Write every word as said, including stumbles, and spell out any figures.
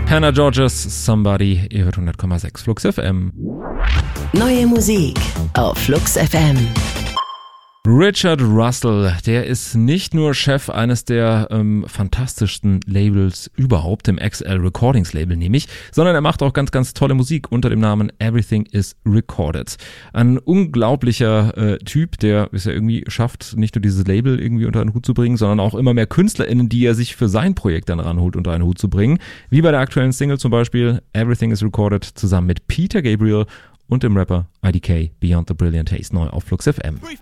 Hannah Georges, Somebody, ihr hört hundert Komma sechs Flux F M. Neue Musik auf Flux F M. Richard Russell, der ist nicht nur Chef eines der ähm, fantastischsten Labels überhaupt, dem X L Recordings Label nämlich, sondern er macht auch ganz, ganz tolle Musik unter dem Namen Everything is Recorded. Ein unglaublicher äh, Typ, der es ja irgendwie schafft, nicht nur dieses Label irgendwie unter einen Hut zu bringen, sondern auch immer mehr KünstlerInnen, die er sich für sein Projekt dann ranholt, unter einen Hut zu bringen. Wie bei der aktuellen Single zum Beispiel Everything is Recorded zusammen mit Peter Gabriel und dem Rapper I D K, Beyond the Brilliant Taste, neu auf Flux F M.